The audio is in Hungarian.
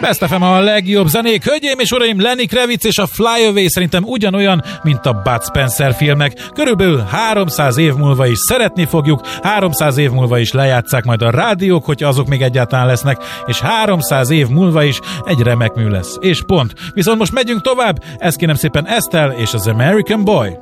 Best FM a legjobb zenék. Hölgyeim és uraim, Lenny Kravitz és a Fly Away szerintem ugyanolyan, mint a Bud Spencer filmek. Körülbelül 300 év múlva is szeretni fogjuk, 300 év múlva is lejátsszák majd a rádiók, hogyha azok még egyáltalán lesznek, és 300 év múlva is egy remek mű lesz. És pont. Viszont most megyünk tovább, ezt kérem szépen Estelle és az American Boy.